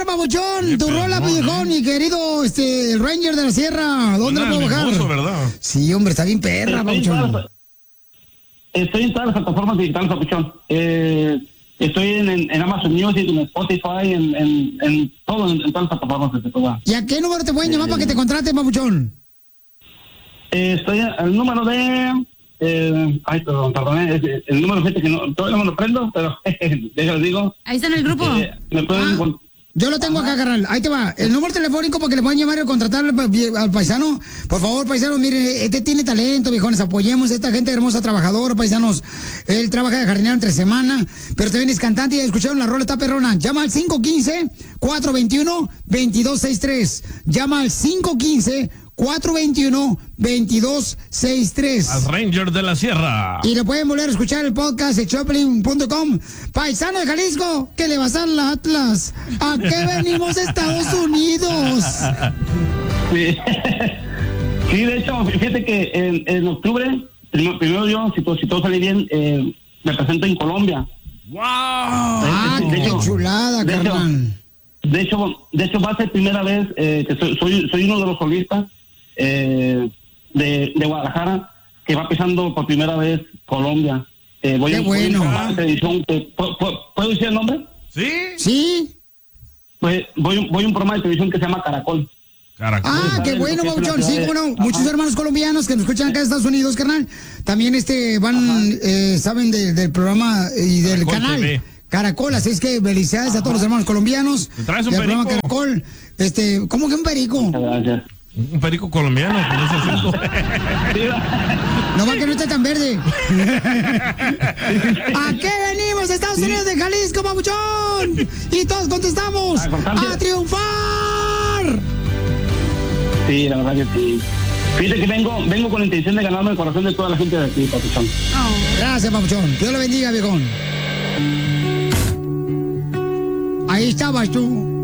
papuchón, tu rola, viejón, mi querido, el Ranger de la Sierra. ¿Dónde la puedo bajar? ¿Verdad? Sí, hombre, está bien perra, papuchón. Estoy en todas las plataformas digitales, papuchón. Estoy en Amazon Music, en Spotify, en todo, en todas las plataformas. ¿Y a qué número te pueden llamar para que te contraten, papuchón? Estoy al número de... perdón, el número de gente que todavía no lo prendo, pero déjalo digo. Ahí está en el grupo. Me pueden... Yo lo tengo acá, carnal. Ahí te va. El número telefónico para que le puedan llamar y contratar al paisano. Por favor, paisano, mire, este tiene talento, viejones. Apoyemos a esta gente hermosa, trabajadora, paisanos. Él trabaja de jardinero entre semana, pero también es cantante y escucharon la rola, está perrona. Llama al 515-421-2263. Llama al 515-421-2263. Al Ranger de la Sierra. Y lo pueden volver a escuchar el podcast de Choplin.com. Paisano de Jalisco, ¿qué le vas a al Atlas? ¿A qué venimos, Estados Unidos? Sí. Sí, de hecho, fíjate que en octubre, primero yo, si todo sale bien, me presento en Colombia. ¡Wow! ¡Qué chulada, carnal! De hecho, va a ser primera vez que soy uno de los solistas de Guadalajara que va pisando por primera vez Colombia. ¡Qué bueno! ¿Puedo decir el nombre? ¿Sí? ¿Sí? Pues voy a un programa de televisión que se llama Caracol. Qué bueno, Pabuchón. Sí, bueno, muchos hermanos colombianos que nos escuchan acá en Estados Unidos, carnal, también saben del programa y del Caracol canal TV. Caracol, así es que felicidades a todos los hermanos colombianos. ¿Te traes un del perico? programa Caracol. ¿Cómo que un perico? Gracias. Un perico colombiano con ese acento. No va que no esté tan verde. ¿A qué venimos, Estados Unidos de Jalisco, Pabuchón? Y todos contestamos: ¡a triunfar! Sí, la verdad que sí. Fíjate que vengo con la intención de ganarme el corazón de toda la gente de aquí, Papuchón. Gracias, Papuchón. Dios lo bendiga, viejón. Ahí estabas tú.